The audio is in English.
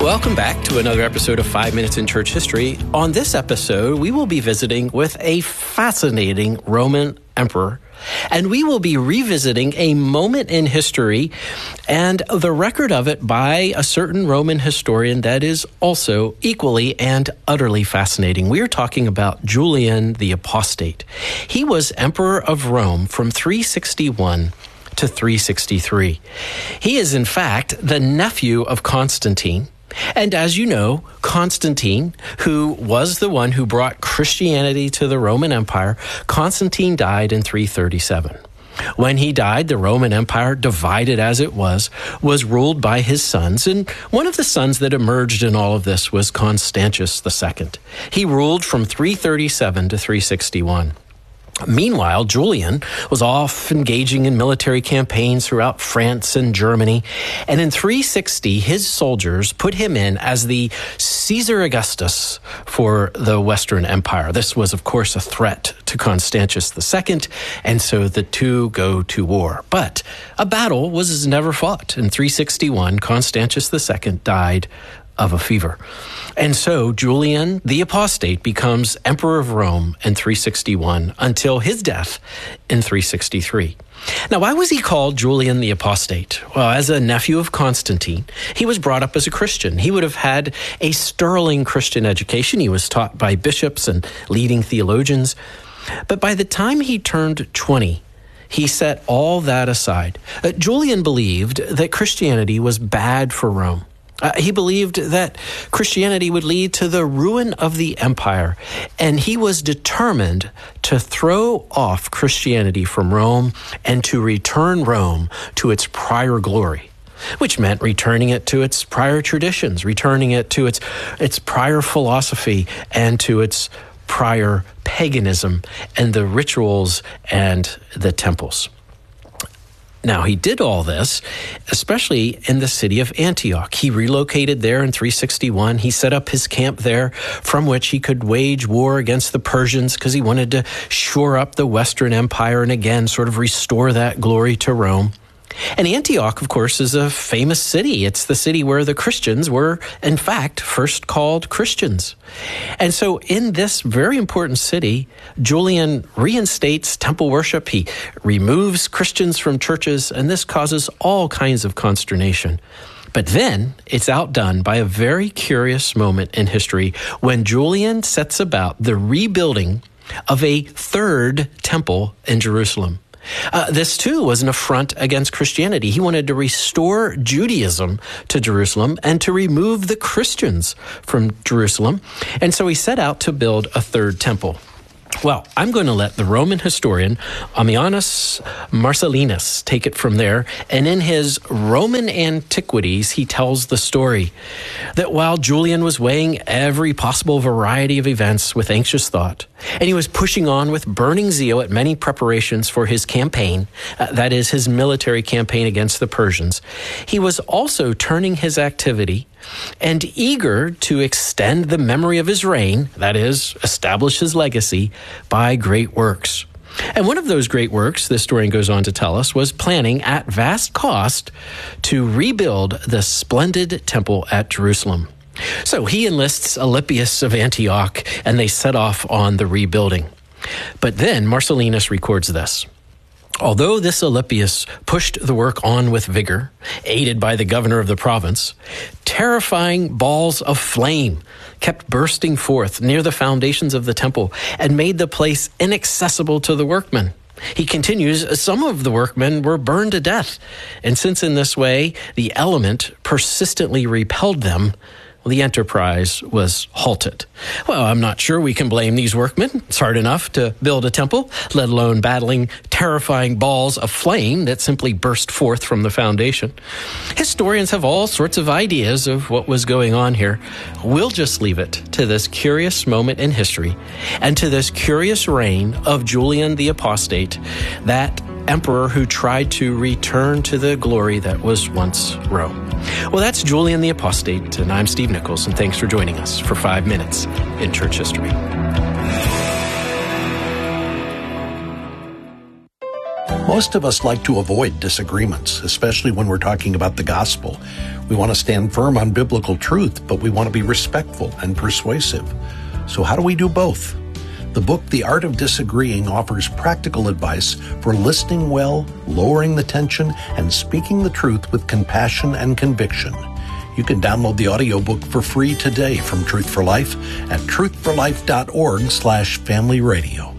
Welcome back to another episode of 5 Minutes in Church History. On this episode, we will be visiting with a fascinating Roman emperor, and we will be revisiting a moment in history and the record of it by a certain Roman historian that is also equally and utterly fascinating. We are talking about Julian the Apostate. He was emperor of Rome from 361 to 363. He is, in fact, the nephew of Constantine. And as you know, Constantine, who was the one who brought Christianity to the Roman Empire, Constantine died in 337. When he died, the Roman Empire, divided as it was ruled by his sons. And one of the sons that emerged in all of this was Constantius II. He ruled from 337 to 361. Meanwhile, Julian was off engaging in military campaigns throughout France and Germany. And in 360, his soldiers put him in as the Caesar Augustus for the Western Empire. This was, of course, a threat to Constantius II, and so the two go to war. But a battle was never fought. In 361, Constantius II died of a fever. And so Julian the Apostate becomes emperor of Rome in 361 until his death in 363. Now, why was he called Julian the Apostate? Well, as a nephew of Constantine, he was brought up as a Christian. He would have had a sterling Christian education. He was taught by bishops and leading theologians. But by the time he turned 20, he set all that aside. Julian believed that Christianity was bad for Rome. He believed that Christianity would lead to the ruin of the empire, and he was determined to throw off Christianity from Rome and to return Rome to its prior glory, which meant returning it to its prior traditions, returning it to its prior philosophy and to its prior paganism and the rituals and the temples. Now, he did all this, especially in the city of Antioch. He relocated there in 361. He set up his camp there from which he could wage war against the Persians because he wanted to shore up the Western Empire and again sort of restore that glory to Rome. And Antioch, of course, is a famous city. It's the city where the Christians were, in fact, first called Christians. And so in this very important city, Julian reinstates temple worship. He removes Christians from churches, and this causes all kinds of consternation. But then it's outdone by a very curious moment in history when Julian sets about the rebuilding of a third temple in Jerusalem. This, too, was an affront against Christianity. He wanted to restore Judaism to Jerusalem and to remove the Christians from Jerusalem. And so he set out to build a third temple. Well, I'm going to let the Roman historian Ammianus Marcellinus take it from there. And in his Roman Antiquities, he tells the story that while Julian was weighing every possible variety of events with anxious thought, and he was pushing on with burning zeal at many preparations for his campaign, that is, his military campaign against the Persians, he was also turning his activity and eager to extend the memory of his reign, that is, establish his legacy, by great works. And one of those great works, the historian goes on to tell us, was planning at vast cost to rebuild the splendid temple at Jerusalem. So he enlists Alypius of Antioch, and they set off on the rebuilding. But then Marcellinus records this. Although this Alypius pushed the work on with vigor, aided by the governor of the province, terrifying balls of flame kept bursting forth near the foundations of the temple and made the place inaccessible to the workmen. He continues, some of the workmen were burned to death, and since in this way the element persistently repelled them, the enterprise was halted. Well, I'm not sure we can blame these workmen. It's hard enough to build a temple, let alone battling terrifying balls of flame that simply burst forth from the foundation. Historians have all sorts of ideas of what was going on here. We'll just leave it to this curious moment in history and to this curious reign of Julian the Apostate, that emperor who tried to return to the glory that was once Rome. Well, that's Julian the Apostate, and I'm Steve Nichols, and thanks for joining us for 5 Minutes in Church History. Most of us like to avoid disagreements, especially when we're talking about the gospel. We want to stand firm on biblical truth, but we want to be respectful and persuasive. So how do we do both? The book, The Art of Disagreeing, offers practical advice for listening well, lowering the tension, and speaking the truth with compassion and conviction. You can download the audiobook for free today from Truth for Life at truthforlife.org/familyradio.